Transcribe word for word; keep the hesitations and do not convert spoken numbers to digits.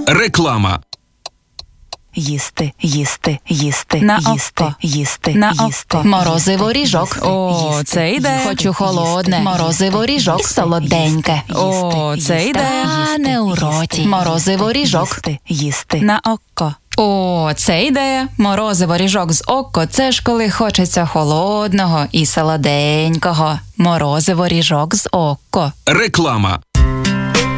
Реклама. Їсти, їсти, їсти, На їсти, око. їсти, На їсти. око. Морозиво ріжок. О, це ідея. Хочу холодне. Морозиво ріжок. Солоденьке. О, це ідея. Та не у роті. Морозиво ріжок. Їсти, їсти. На око. О, це ідея. Морозиво ріжок з око – це ж коли хочеться холодного і солоденького. Морозиво ріжок з око. Реклама.